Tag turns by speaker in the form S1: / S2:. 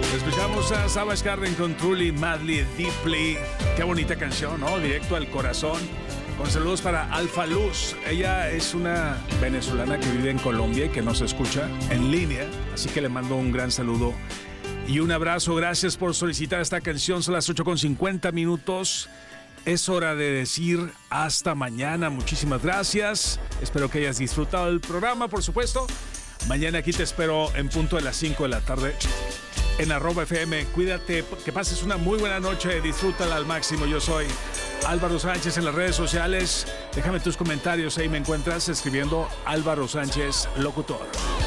S1: Escuchamos a Savage Garden con Truly, Madly, Deeply. Qué bonita canción, ¿no? Directo al corazón. Con saludos para Alfa Luz. Ella es una venezolana que vive en Colombia y que nos escucha en línea. Así que le mando un gran saludo y un abrazo. Gracias por solicitar esta canción. Son las 8:50. Es hora de decir hasta mañana. Muchísimas gracias. Espero que hayas disfrutado del programa, por supuesto. Mañana aquí te espero en punto de las 5 de la tarde en @FM. Cuídate, que pases una muy buena noche. Disfrútala al máximo. Yo soy Álvaro Sánchez en las redes sociales. Déjame tus comentarios. Ahí me encuentras escribiendo Álvaro Sánchez Locutor.